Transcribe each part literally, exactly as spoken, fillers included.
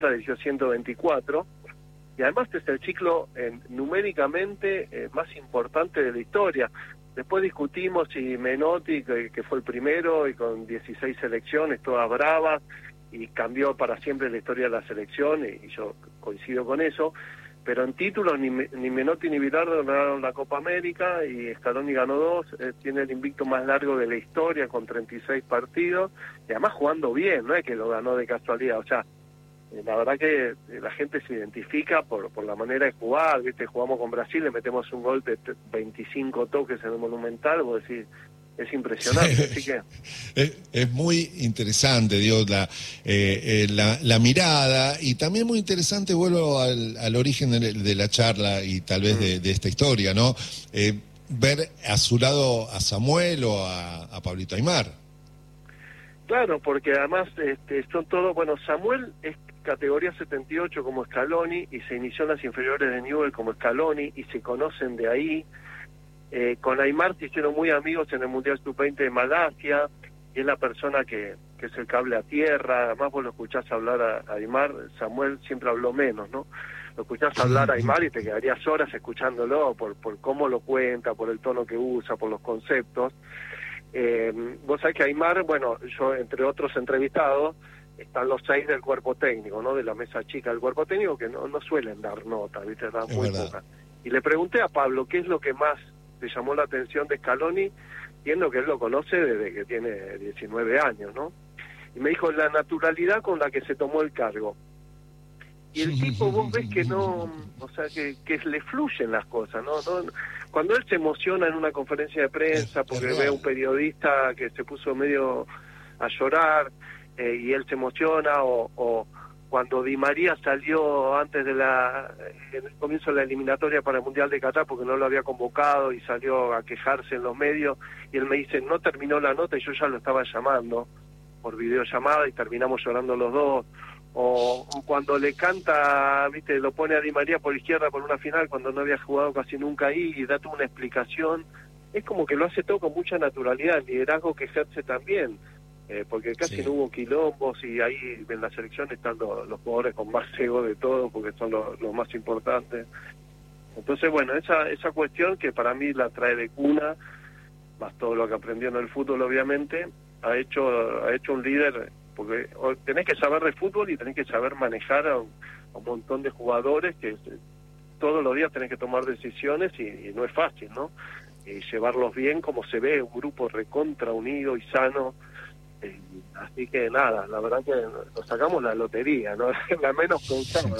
dirigió ciento veinticuatro, y además es el ciclo eh, numéricamente eh, más importante de la historia. Después discutimos si Menotti, que, que fue el primero, y con dieciséis selecciones, todas bravas, y cambió para siempre la historia de la selección, y, y yo coincido con eso, pero en títulos ni, ni Menotti ni Bilardo ganaron la Copa América, y Scaloni ganó dos, eh, tiene el invicto más largo de la historia, con treinta y seis partidos, y además jugando bien, no es que lo ganó de casualidad, o sea, la verdad que la gente se identifica por por la manera de jugar, ¿viste? Jugamos con Brasil, le metemos un gol de veinticinco toques en el Monumental, vos decís, es impresionante, sí. Así que... Es, es muy interesante, digo, la, eh, eh, la, la mirada, y también muy interesante, vuelvo al, al origen de, de la charla y tal vez mm. de, de esta historia, ¿no? Eh, ver a su lado a Samuel o a, a Pablito Aimar. Claro, porque además este, son todos, bueno, Samuel es categoría setenta y ocho como Scaloni, y se inició en las inferiores de Newell como Scaloni, y se conocen de ahí. Eh, con Aimar se hicieron muy amigos en el Mundial sub veinte de Malasia, y es la persona que, que es el cable a tierra. Además vos lo escuchás hablar a, a Aimar, Samuel siempre habló menos, ¿no? Lo escuchás hablar a Aimar y te quedarías horas escuchándolo, por, por cómo lo cuenta, por el tono que usa, por los conceptos. Eh, vos sabés que Aimar, bueno, yo entre otros entrevistados, están los seis del cuerpo técnico, ¿no? De la mesa chica del cuerpo técnico, que no, no suelen dar nota, ¿viste? Dan muy poca. Y le pregunté a Pablo qué es lo que más le llamó la atención de Scaloni, viendo que él lo conoce desde que tiene diecinueve años, ¿no? Y me dijo la naturalidad con la que se tomó el cargo. Y el tipo, vos ves que no, o sea, que, que le fluyen las cosas, ¿no? no Cuando él se emociona en una conferencia de prensa porque ve a un periodista que se puso medio a llorar, eh, y él se emociona, o, o cuando Di María salió antes de la, en el comienzo de la eliminatoria para el Mundial de Qatar porque no lo había convocado y salió a quejarse en los medios, y él me dice, no terminó la nota y yo ya lo estaba llamando por videollamada y terminamos llorando los dos. O, o cuando le canta, viste, lo pone a Di María por izquierda por una final cuando no había jugado casi nunca ahí, y da toda una explicación, es como que lo hace todo con mucha naturalidad, el liderazgo que ejerce también, eh, porque casi sí. no hubo quilombos, y ahí en la selección están los, los jugadores con más ego de todo, porque son los, los más importantes. Entonces, bueno, esa esa cuestión que para mí la trae de cuna, más todo lo que aprendió en el fútbol, obviamente, ha hecho ha hecho un líder, porque tenés que saber de fútbol y tenés que saber manejar a un, a un montón de jugadores que todos los días tenés que tomar decisiones, y, y no es fácil, ¿no? Y llevarlos bien, como se ve, un grupo recontra unido y sano. Eh, así que nada, la verdad que nos sacamos la lotería, ¿no? La menos pensada.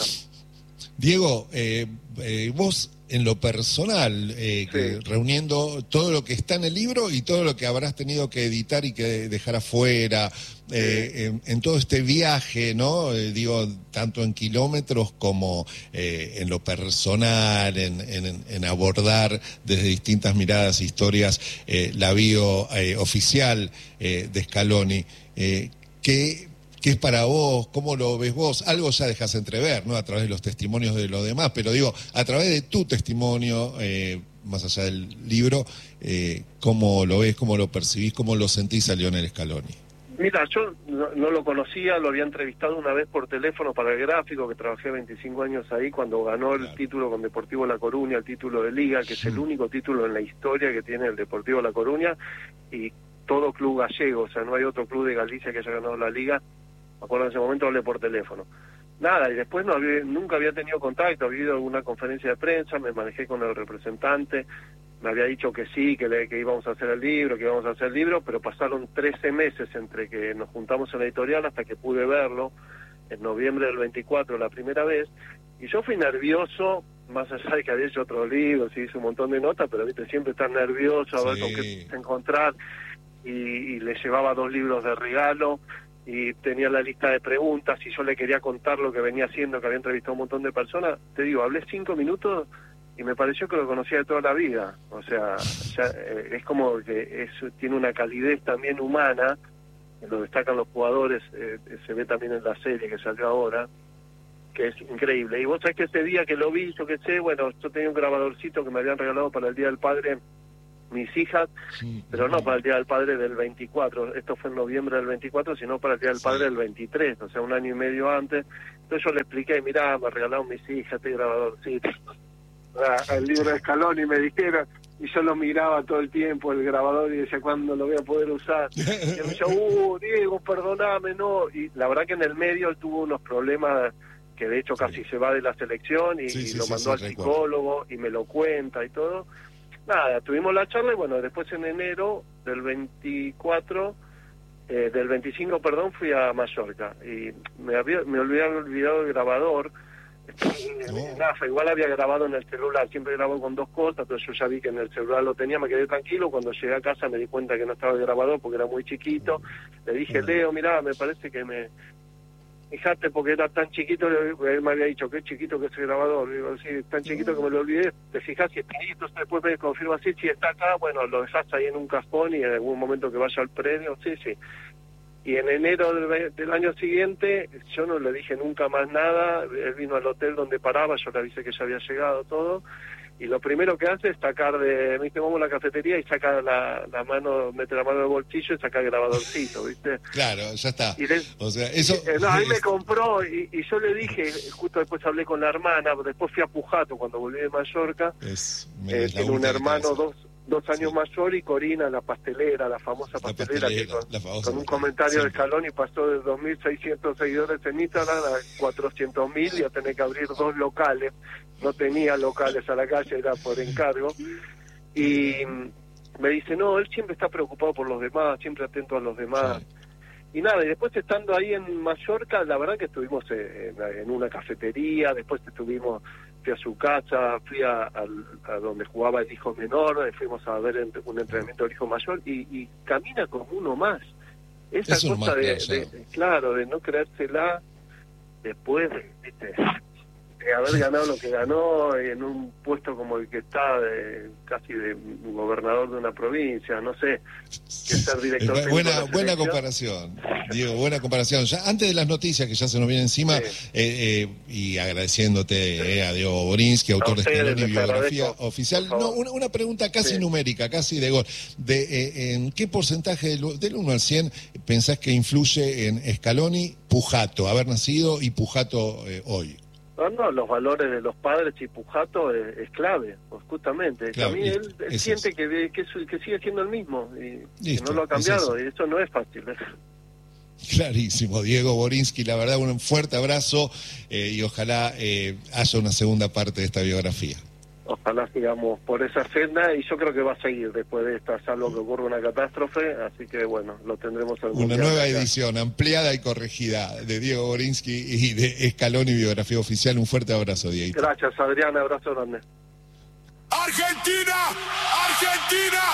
Diego, eh, eh, vos en lo personal, eh, sí. que, reuniendo todo lo que está en el libro y todo lo que habrás tenido que editar y que dejar afuera, eh, sí. en, en todo este viaje, ¿no? Eh, digo, tanto en kilómetros como eh, en lo personal, en, en, en abordar desde distintas miradas, historias, eh, la bio eh, oficial eh, de Scaloni, eh, que... ¿Qué es para vos? ¿Cómo lo ves vos? Algo ya dejas entrever, ¿no? A través de los testimonios de los demás, pero digo, a través de tu testimonio, eh, más allá del libro, eh, ¿cómo lo ves, cómo lo percibís, cómo lo sentís a Lionel Scaloni? Mira, yo no, no lo conocía, lo había entrevistado una vez por teléfono para el gráfico, que trabajé veinticinco años ahí, cuando ganó el claro. título con Deportivo La Coruña, el título de Liga, que es el único título en la historia que tiene el Deportivo La Coruña, y todo club gallego, o sea, no hay otro club de Galicia que haya ganado la Liga. Me acuerdo en ese momento hablé por teléfono. Nada, y después no había, nunca había tenido contacto, había ido a alguna conferencia de prensa, me manejé con el representante, me había dicho que sí, que, le, que íbamos a hacer el libro, que íbamos a hacer el libro, pero pasaron trece meses entre que nos juntamos en la editorial hasta que pude verlo, en noviembre del veinticuatro la primera vez, y yo fui nervioso, más allá de que había hecho otros libros y hice un montón de notas, pero viste, siempre estar nervioso a ver sí. con qué encontrar, y, y le llevaba dos libros de regalo, y tenía la lista de preguntas, y yo le quería contar lo que venía haciendo, que había entrevistado a un montón de personas. Te digo, hablé cinco minutos y me pareció que lo conocía de toda la vida. O sea, ya, eh, es como que es, tiene una calidez también humana, lo destacan los jugadores, eh, se ve también en la serie que salió ahora, que es increíble. Y vos sabés que ese día que lo vi, yo qué sé, bueno, yo tenía un grabadorcito que me habían regalado para el Día del Padre mis hijas, sí, pero no para el Día del Padre del veinticuatro, esto fue en noviembre del veinticuatro, sino para el Día del Padre sí. del veintitrés, o sea, un año y medio antes. Entonces yo le expliqué, mirá, me regalaron mis hijas este grabadorcito, el libro de Scaloni, me dijeron, y yo lo miraba todo el tiempo, el grabador, y decía, ¿cuándo lo voy a poder usar? Y él me decía, uh, Diego, perdoname, no. Y la verdad que en el medio él tuvo unos problemas que de hecho casi sí. se va de la selección y, sí, sí, y lo sí, mandó sí, al recuerdo. psicólogo y me lo cuenta y todo. Nada, tuvimos la charla y bueno, después en enero del veinticuatro, eh, del veinticinco, perdón, fui a Mallorca y me había me había olvidado el grabador. Oh. Nada, igual había grabado en el celular, siempre grabo con dos cosas, pero yo ya vi que en el celular lo tenía, me quedé tranquilo. Cuando llegué a casa me di cuenta que no estaba el grabador porque era muy chiquito. Le dije, Leo, mirá, me parece que me... Fíjate, porque era tan chiquito, él me había dicho, qué chiquito que es el grabador. Digo, sí, tan chiquito que me lo olvidé. Te fijas si está ahí, entonces después me confirma, sí, si está acá, bueno, lo dejaste ahí en un cajón y en algún momento que vaya al predio, sí, sí. Y en enero del, del año siguiente, yo no le dije nunca más nada, él vino al hotel donde paraba, yo le avisé que ya había llegado todo, y lo primero que hace es sacar de, me dice, vamos a la cafetería y saca la, la mano, mete la mano en el bolsillo y saca el grabadorcito, ¿viste? Claro, ya está. Y le, o sea, eso... Eh, no, ahí me compró y, y yo le dije, justo después hablé con la hermana, después fui a Pujato cuando volví de Mallorca, es, eh, tiene un hermano dos dos años sí. mayor y Corina, la pastelera, la famosa pastelera, la pastelera que con, la famosa con un pastelera, comentario siempre. de Scaloni pasó de dos mil seiscientos seguidores en Instagram a cuatrocientos mil y a tener que abrir dos locales, no tenía locales a la calle, era por encargo, y me dice, no, él siempre está preocupado por los demás, siempre atento a los demás. Sí. Y nada, y después estando ahí en Mallorca, la verdad que estuvimos en, en una cafetería, después estuvimos, fui a su casa, fui a, a, a donde jugaba el hijo menor, fuimos a ver un entrenamiento del hijo mayor, y, y camina como uno más. Esa es cosa de, de, de, claro, de no creérsela después de, ¿viste? de haber ganado lo que ganó en un puesto como el que está, de, casi de gobernador de una provincia, no sé, que ser director técnico buena de la buena selección. comparación, Diego, buena comparación. Ya antes de las noticias que ya se nos vienen encima, sí. eh, eh, y agradeciéndote sí. eh, a Diego Borinsky, autor de Scaloni, biografía oficial. No, una, una pregunta casi sí. numérica, casi de gol. De, eh, ¿En qué porcentaje del, del uno al cien pensás que influye en Scaloni Pujato, haber nacido y Pujato eh, hoy? No, no, los valores de los padres y Pujato es, es clave, pues justamente. Claro, a mí él, él siente es. que, que, que sigue siendo el mismo y Listo, que no lo ha cambiado, es y eso no es fácil. ¿eh? Clarísimo, Diego Borinsky, la verdad un fuerte abrazo eh, y ojalá eh, haya una segunda parte de esta biografía. Ojalá sigamos por esa senda y yo creo que va a seguir después de esta, salvo que ocurra una catástrofe, así que bueno, lo tendremos algún Una día nueva acá. edición, ampliada y corregida de Diego Borinsky y de Scaloni, biografía oficial. Un fuerte abrazo, Diego. Gracias, Adrián, abrazo grande. ¡Argentina! ¡Argentina!